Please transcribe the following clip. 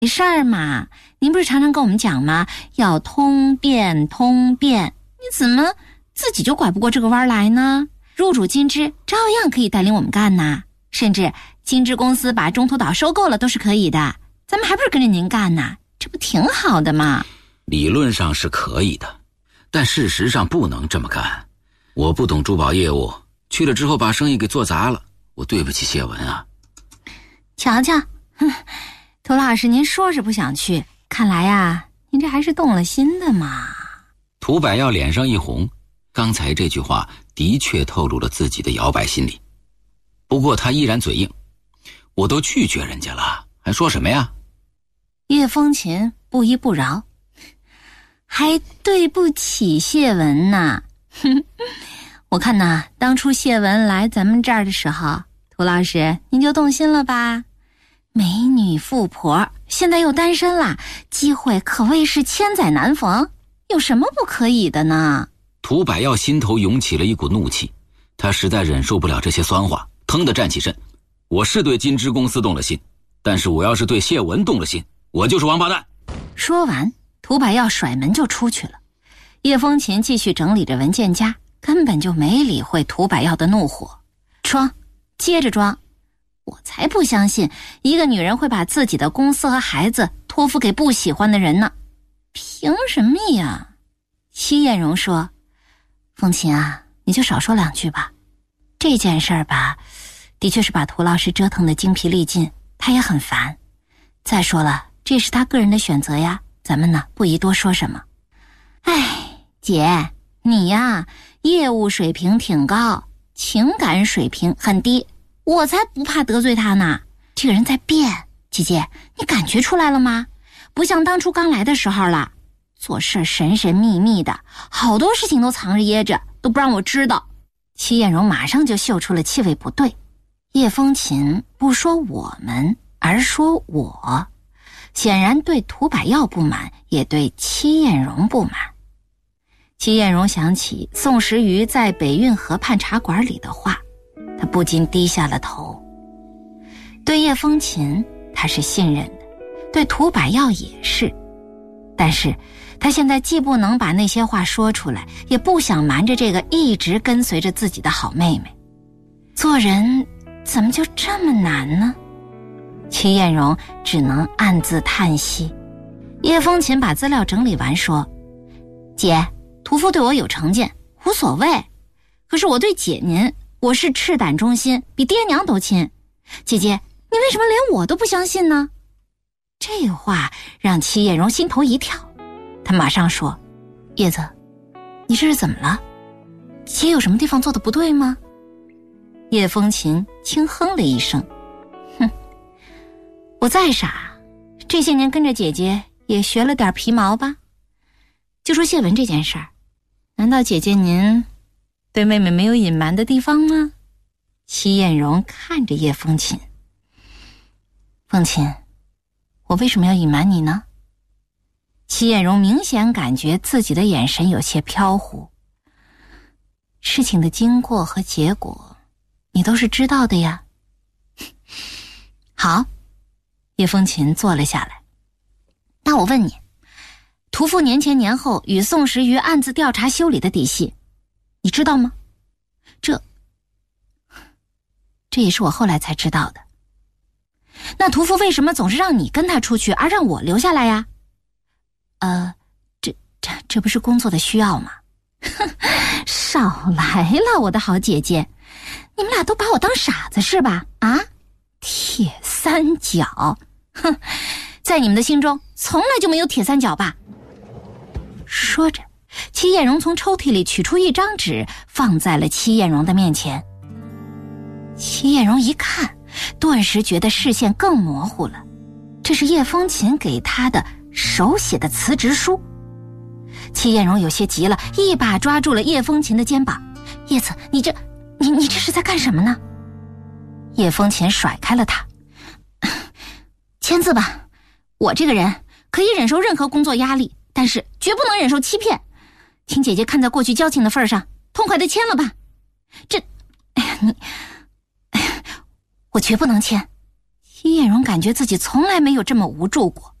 没事儿嘛，您不是常常跟我们讲吗？要通变通变，你怎么自己就拐不过这个弯来呢？入主金枝照样可以带领我们干呐，甚至金枝公司把中途岛收购了都是可以的，咱们还不是跟着您干呐？这不挺好的吗？ 理论上是可以的，但事实上不能这么干。我不懂珠宝业务，去了之后把生意给做砸了，我对不起谢文啊。 瞧瞧，涂老师，您说是不想去，看来呀，您这还是动了心的嘛。 涂百耀脸上一红，刚才这句话的确透露了自己的摇摆心理。不过他依然嘴硬，我都拒绝人家了，还说什么呀？ 叶风琴不依不饶，还对不起谢文呐。我看呐，当初谢文来咱们这儿的时候，涂老师您就动心了吧？美女富婆，现在又单身了，机会可谓是千载难逢，有什么不可以的呢？ 涂百耀心头涌起了一股怒气，他实在忍受不了这些酸话，腾地站起身。我是对金枝公司动了心，但是我要是对谢文动了心，我就是王八蛋。 说完，涂百耀甩门就出去了。叶风琴继续整理着文件夹，根本就没理会涂百耀的怒火，装，接着装。我才不相信一个女人会把自己的公司和孩子托付给不喜欢的人呢，凭什么呀？戚艳荣说，风琴啊，你就少说两句吧，这件事儿吧，的确是把涂老师折腾得精疲力尽，他也很烦。再说了，这是他个人的选择呀，咱们呢不宜多说什么。哎，姐，你呀，业务水平挺高，情感水平很低，我才不怕得罪他呢。这个人在变，姐姐，你感觉出来了吗？不像当初刚来的时候了，做事神神秘秘的，好多事情都藏着掖着，都不让我知道。戚艳荣马上就嗅出了气味不对。叶风琴不说我们，而说我，显然对涂百耀不满，也对戚艳荣不满。戚艳荣想起宋时瑜在北运河畔茶馆里的话，他不禁低下了头。对叶风琴他是信任的，对涂百耀也是，但是他现在既不能把那些话说出来，也不想瞒着这个一直跟随着自己的好妹妹。做人怎么就这么难呢？戚艳荣只能暗自叹息。叶风琴把资料整理完说，姐，屠夫对我有成见无所谓，可是我对姐您，我是赤胆忠心，比爹娘都亲。姐姐，你为什么连我都不相信呢？这话让戚艳荣心头一跳，她马上说，叶子，你这是怎么了？姐有什么地方做得不对吗？叶风琴轻哼了一声，哼，我再傻，这些年跟着姐姐也学了点皮毛吧。就说谢文这件事儿，难道姐姐您对妹妹没有隐瞒的地方吗？戚艳荣看着叶风琴，风琴，我为什么要隐瞒你呢？戚艳荣明显感觉自己的眼神有些飘忽。事情的经过和结果你都是知道的呀。好，叶风琴坐了下来。那我问你，屠夫年前年后与宋时瑜暗自调查修理的底细你知道吗？这也是我后来才知道的。那屠夫为什么总是让你跟他出去，而让我留下来呀？这不是工作的需要吗？少来了，我的好姐姐，你们俩都把我当傻子是吧？啊，铁三角，哼，在你们的心中从来就没有铁三角吧？说着，戚艳荣从抽屉里取出一张纸，放在了戚艳荣的面前。戚艳荣一看，顿时觉得视线更模糊了，这是叶风琴给她的手写的辞职书。戚艳荣有些急了，一把抓住了叶风琴的肩膀，叶子，你这是在干什么呢？叶风琴甩开了他，签字吧，我这个人可以忍受任何工作压力，但是绝不能忍受欺骗，听姐姐看在过去交情的份上，痛快的签了吧。我绝不能签。 叶蓉感觉自己从来没有这么无助过，